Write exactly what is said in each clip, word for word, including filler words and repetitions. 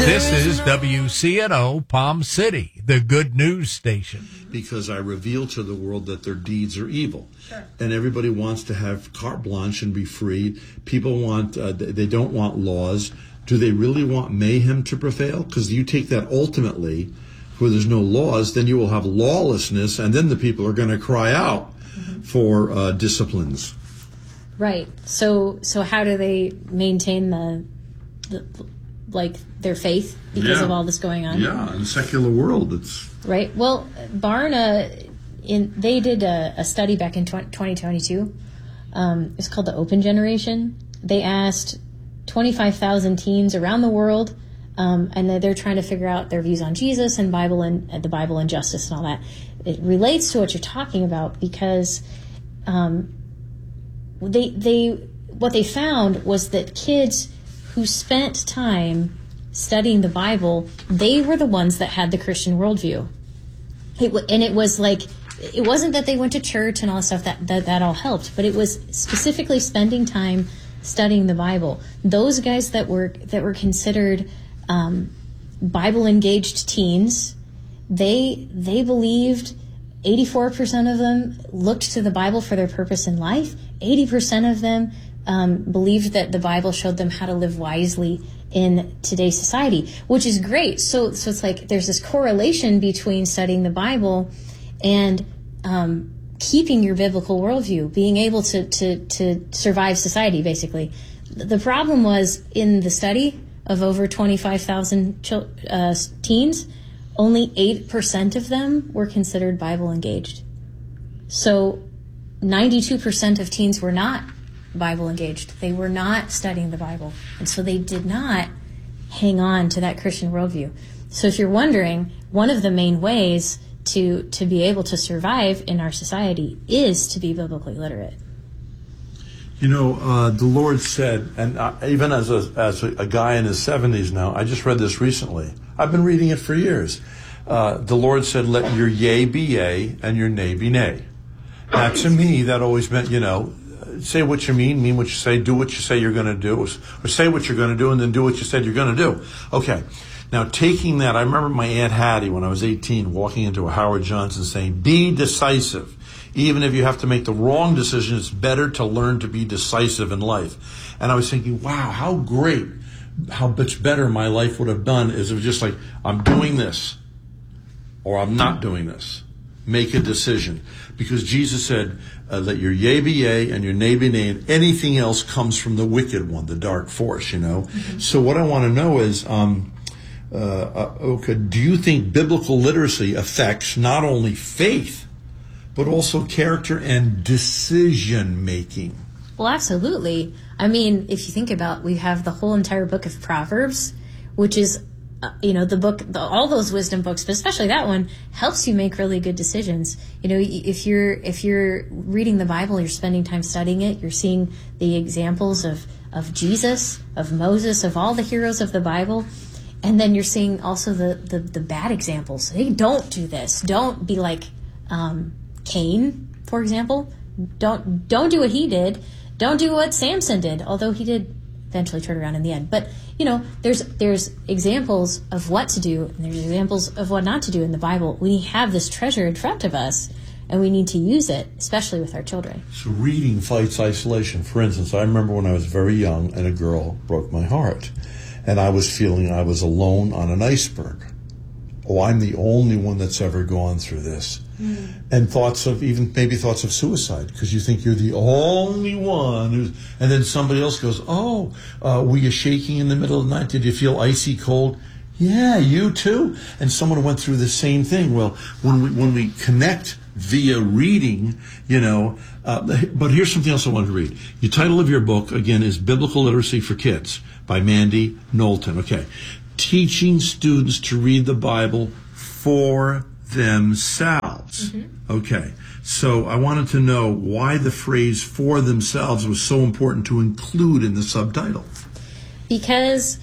This is W C N O Palm City, the good news station. Because I reveal to the world that their deeds are evil. Sure. And everybody wants to have carte blanche and be free. People want, uh, they don't want laws. Do they really want mayhem to prevail? Because you take that ultimately, where there's no laws, then you will have lawlessness, and then the people are going to cry out mm-hmm. for uh, disciplines. Right. So, so how do they maintain the, the like their faith because yeah. of all this going on? Yeah, in the secular world, it's right. Well, Barna, in they did a, a study back in twenty twenty-two. Um, it's called the Open Generation. They asked twenty-five thousand teens around the world, um, and they're trying to figure out their views on Jesus and Bible and uh, the Bible and justice and all that. It relates to what you're talking about because um, they they what they found was that kids who spent time studying the Bible, they were the ones that had the Christian worldview. It, and it was like, it wasn't that they went to church and all that stuff, that, that, that all helped, but it was specifically spending time studying the Bible. Those guys that were that were considered um, Bible-engaged teens, they they believed, eighty-four percent of them looked to the Bible for their purpose in life. eighty percent of them um, believed that the Bible showed them how to live wisely in today's society, which is great. So, so it's like there's this correlation between studying the Bible and um, keeping your biblical worldview, being able to, to, to survive society, basically. The problem was in the study of over twenty-five thousand ch- uh, teens, only eight percent of them were considered Bible engaged. So ninety-two percent of teens were not Bible engaged. They were not studying the Bible. And so they did not hang on to that Christian worldview. So if you're wondering, one of the main ways to, to be able to survive in our society is to be biblically literate. You know, uh, the Lord said, and uh, even as a, as a, a guy in his seventies now, I just read this recently. I've been reading it for years. Uh, the Lord said, let your yea be yea and your nay be nay. Now, to me, that always meant, you know, say what you mean, mean what you say, do what you say you're going to do, or say what you're going to do and then do what you said you're going to do. Okay. Now, taking that, I remember my Aunt Hattie when I was eighteen walking into a Howard Johnson saying, be decisive. Even if you have to make the wrong decision, it's better to learn to be decisive in life. And I was thinking, wow, how great, how much better my life would have done is if it was just like, I'm doing this or I'm not doing this. Make a decision. Because Jesus said, uh, let your yea be yea and your nay be nay, and anything else comes from the wicked one, the dark force, you know. Mm-hmm. So what I want to know is, um, uh, uh, okay, do you think biblical literacy affects not only faith, but also character and decision making? Well, absolutely. I mean, if you think about, we have the whole entire book of Proverbs, which is, uh, you know, the book, the, all those wisdom books, but especially that one, helps you make really good decisions. You know, if you're if you're reading the Bible, you're spending time studying it, you're seeing the examples of, of Jesus, of Moses, of all the heroes of the Bible, and then you're seeing also the, the, the bad examples. Hey, don't do this. Don't be like um, Cain, for example. Don't don't do what he did. Don't do what Samson did, although he did eventually turn around in the end. But, you know, there's there's examples of what to do, and there's examples of what not to do in the Bible. We have this treasure in front of us, and we need to use it, especially with our children. So reading fights isolation. For instance, I remember when I was very young and a girl broke my heart, and I was feeling I was alone on an iceberg. Oh, I'm the only one that's ever gone through this. Mm. And thoughts of, even maybe thoughts of suicide, because you think you're the only one who's, and then somebody else goes, oh, uh, were you shaking in the middle of the night? Did you feel icy cold? Yeah, you too. And someone went through the same thing. Well, when we, when we connect via reading, you know, uh, but here's something else I wanted to read. The title of your book, again, is Biblical Literacy for Kids by Mandy Knowlton. Okay. Teaching students to read the Bible for themselves. Mm-hmm. Okay. So I wanted to know why the phrase for themselves was so important to include in the subtitle. Because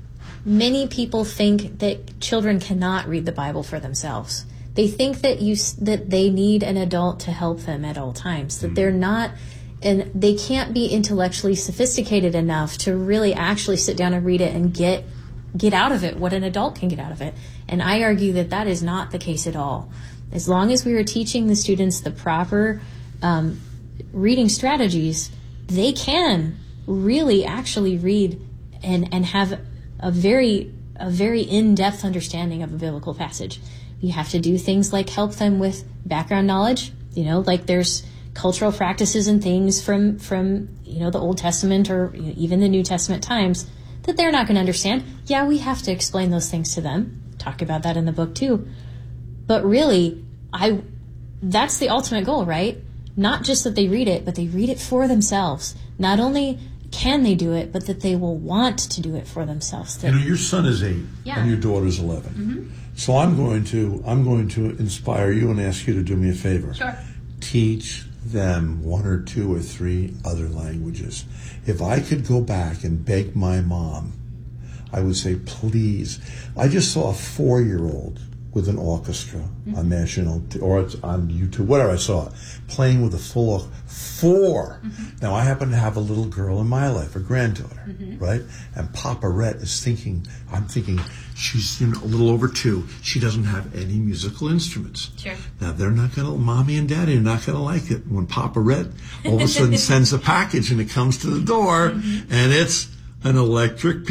many people think that children cannot read the Bible for themselves. They think that you that they need an adult to help them at all times, that mm-hmm. they're not, and they can't be intellectually sophisticated enough to really actually sit down and read it and get get out of it what an adult can get out of it. And I argue that that is not the case at all. As long as we are teaching the students the proper um, reading strategies, they can really actually read and, and have a very a very in-depth understanding of a biblical passage. You have to do things like help them with background knowledge. You know, like there's cultural practices and things from, from you know, the Old Testament or you know, even the New Testament times that they're not going to understand. Yeah, we have to explain those things to them. Talk about that in the book too. But really, I that's the ultimate goal, right? Not just that they read it, but they read it for themselves. Not only can they do it, but that they will want to do it for themselves. That, you know, your son is eight yeah. and your daughter's eleven. Mm-hmm. So I'm going to I'm going to inspire you and ask you to do me a favor. Sure. Teach them one or two or three other languages. If I could go back and beg my mom, I would say, please. I just saw a four-year-old with an orchestra mm-hmm. on national t- or it's on YouTube, whatever I saw it, playing with a full orchestra. Four. Mm-hmm. Now I happen to have a little girl in my life, a granddaughter, mm-hmm. right? And Papa Rhett is thinking, I'm thinking, she's you know, a little over two. She doesn't have any musical instruments. Sure. Now they're not going to, mommy and daddy are not going to like it when Papa Rhett all of a sudden sends a package and it comes to the door mm-hmm. and it's an electric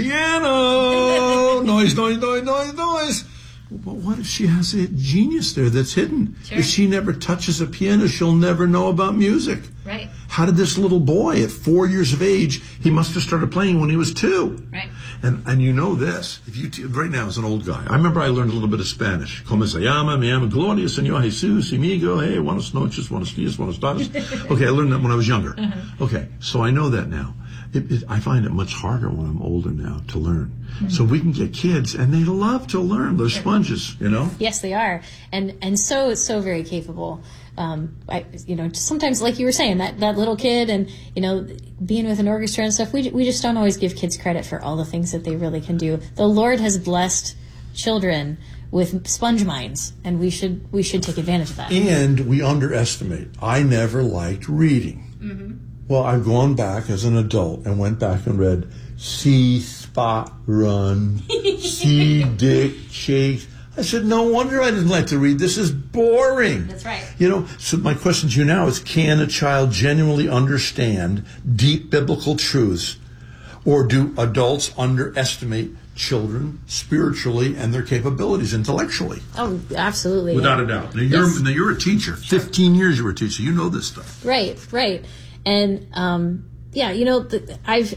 piano. Noise, noise, noise, noise, noise. But what if she has a genius there that's hidden? Sure. If she never touches a piano, she'll never know about music. Right. How did this little boy at four years of age, he must have started playing when he was two. Right. And and you know this, if you t- right now as an old guy, I remember I learned a little bit of Spanish. Como se llama, me llamo Gloria, Señor Jesus, amigo, hey, buenas noches, buenos dias, buenas tardes. Okay, I learned that when I was younger. Uh-huh. Okay, so I know that now. It, it, I find it much harder when I'm older now to learn. Mm-hmm. So we can get kids, and they love to learn. They're sponges, you know? Yes, they are. And and so, so very capable. Um, I, you know, sometimes, like you were saying, that, that little kid and, you know, being with an orchestra and stuff, we we just don't always give kids credit for all the things that they really can do. The Lord has blessed children with sponge minds, and we should we should take advantage of that. And we underestimate. I never liked reading. Mm-hmm. Well, I've gone back as an adult and went back and read See Spot Run, See Dick Chase. I said, no wonder I didn't like to read. This is boring. That's right. You know, so my question to you now is, can a child genuinely understand deep biblical truths, or do adults underestimate children spiritually and their capabilities intellectually? Oh, absolutely. Without a doubt. Now, you're, Yes. now, you're a teacher. fifteen years you were a teacher. You know this stuff. Right, right. And, um, yeah, you know, the, I've,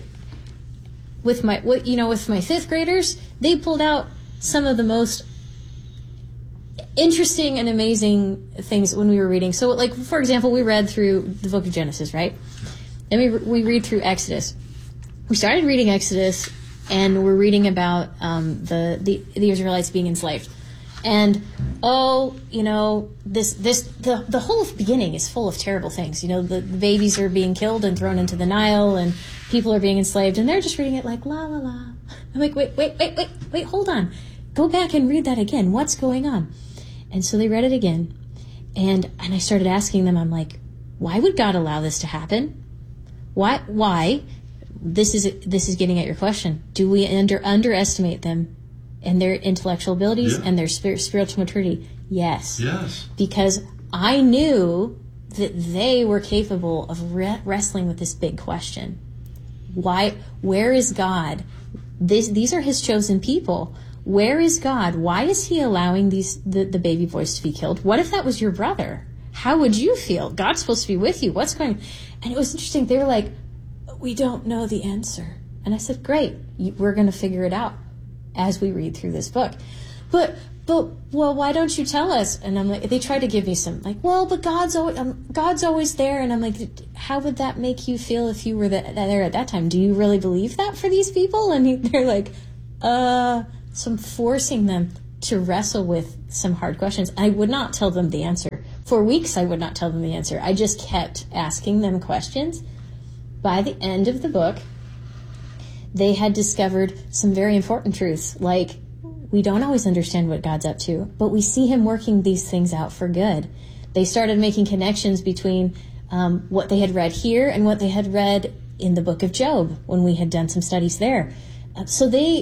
with my, with, you know, with my fifth graders, they pulled out some of the most interesting and amazing things when we were reading. So, like, for example, we read through the book of Genesis, right? And we we read through Exodus. We started reading Exodus, and we're reading about um, the, the the Israelites being enslaved. And, oh, you know, this this the, the whole beginning is full of terrible things. You know, the, the babies are being killed and thrown into the Nile, and people are being enslaved, and they're just reading it like, la, la, la. I'm like, wait, wait, wait, wait, wait, hold on. Go back and read that again. What's going on? And so they read it again, and and I started asking them, I'm like, why would God allow this to happen? Why? Why? This is this is getting at your question. Do we under underestimate them and their intellectual abilities Yeah. and their spirit, spiritual maturity? Yes. Yes. Because I knew that they were capable of re- wrestling with this big question. Why? Where is God? This, these are His chosen people. Where is God? Why is He allowing these the, the baby boys to be killed? What if that was your brother? How would you feel? God's supposed to be with you. What's going on? And it was interesting. They were like, we don't know the answer. And I said, great. We're going to figure it out as we read through this book. But, but, well, why don't you tell us? And I'm like, they tried to give me some, like, well, but God's always, um, God's always there. And I'm like, how would that make you feel if you were the, there at that time? Do you really believe that for these people? And he, they're like, uh... So I'm forcing them to wrestle with some hard questions. I would not tell them the answer. For weeks, I would not tell them the answer. I just kept asking them questions. By the end of the book, they had discovered some very important truths, like we don't always understand what God's up to, but we see Him working these things out for good. They started making connections between um, what they had read here and what they had read in the book of Job when we had done some studies there. Uh, so they...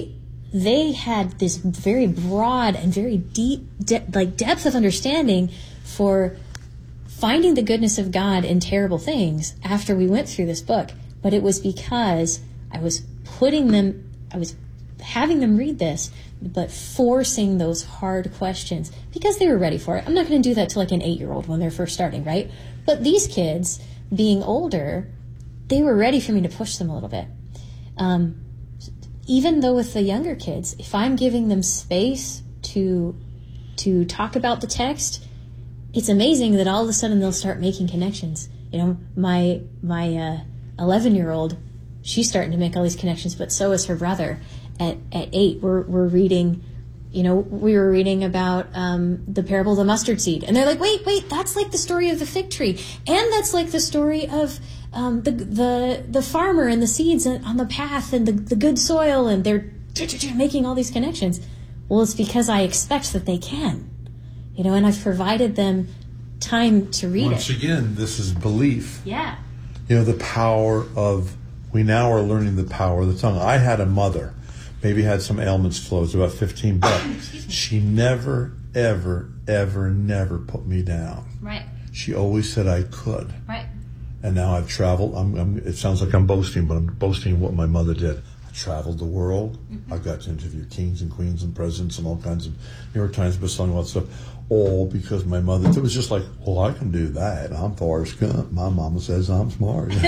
they had this very broad and very deep, de- like depth of understanding for finding the goodness of God in terrible things after we went through this book. But it was because I was putting them, I was having them read this, but forcing those hard questions because they were ready for it. I'm not going to do that to like an eight-year-old when they're first starting, right? But these kids, being older, they were ready for me to push them a little bit. Um, even though with the younger kids, if I'm giving them space to to talk about the text, it's amazing that all of a sudden they'll start making connections. You know, my my uh, eleven-year-old, she's starting to make all these connections, but so is her brother. At at eight, we're we're reading, you know, we were reading about um, the parable of the mustard seed, and they're like, wait, wait, that's like the story of the fig tree, and that's like the story of um, the the the farmer and the seeds on the path and the the good soil, and they're making all these connections. Well, it's because I expect that they can, you know, and I've provided them time to read Once it. Once again, this is belief. Yeah. You know, the power of, we now are learning the power of the tongue. I had a mother, maybe had some ailments, Flo, was about fifteen, but she never, ever, ever, never put me down. Right. She always said I could. Right. And now I've traveled. I'm, I'm, it sounds like I'm boasting, but I'm boasting what my mother did. I traveled the world. Mm-hmm. I've got to interview kings and queens and presidents and all kinds of New York Times bestselling, all that stuff. All because my mother, it was just like, well, I can do that. I'm Forrest Gump. My mama says I'm smart. No,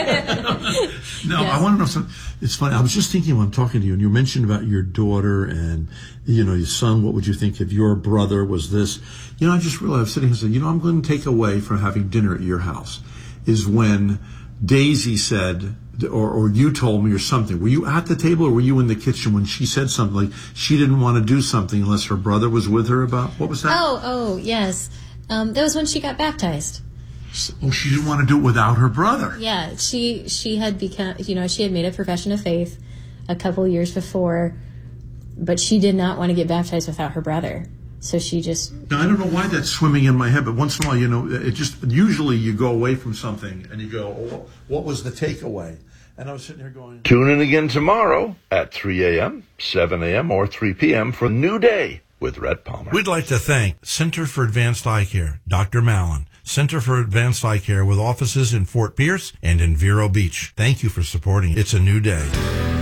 yes. I want to know something. It's funny. I was just thinking when I'm talking to you, and you mentioned about your daughter and, you know, your son. What would you think if your brother was this? You know, I just realized I was sitting here and said, you know, I'm going to take away from having dinner at your house is when Daisy said, or, or you told me or something. Were you at the table or were you in the kitchen when she said something like she didn't want to do something unless her brother was with her about, what was that? Oh, oh, yes. Um, that was when she got baptized. Oh, she didn't want to do it without her brother. Yeah, she she had become, you know, she had made a profession of faith a couple years before, but she did not want to get baptized without her brother. So she just... Now, I don't know why that's swimming in my head, but once in a while, you know, it just, usually you go away from something and you go, oh, what was the takeaway? And I was sitting here going... Tune in again tomorrow at three a.m., seven a.m., or three p.m. for a new day with Rhett Palmer. We'd like to thank Center for Advanced Eye Care, Doctor Mallon, Center for Advanced Eye Care with offices in Fort Pierce and in Vero Beach. Thank you for supporting It's a New Day.